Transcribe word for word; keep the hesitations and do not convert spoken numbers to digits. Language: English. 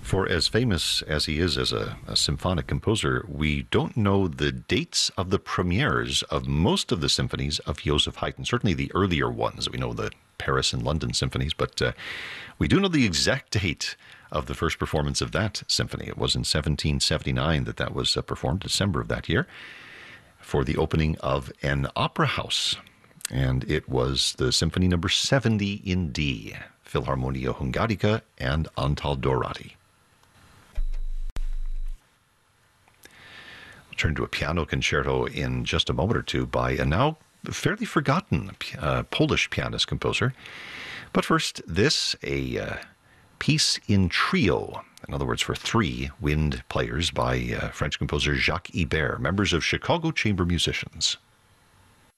For as famous as he is as a, a symphonic composer, we don't know the dates of the premieres of most of the symphonies of Joseph Haydn, certainly the earlier ones. We know the Paris and London symphonies, but uh, we do know the exact date of the first performance of that symphony. It was in seventeen seventy-nine that that was uh, performed, December of that year, for the opening of an opera house. And it was the symphony number seventy in D, Philharmonia Hungarica and Antal Dorati. We'll turn to a piano concerto in just a moment or two by a now fairly forgotten uh, Polish pianist composer. But first, this, a uh, piece in trio, in other words, for three wind players by uh, French composer Jacques Ibert, members of Chicago Chamber Musicians.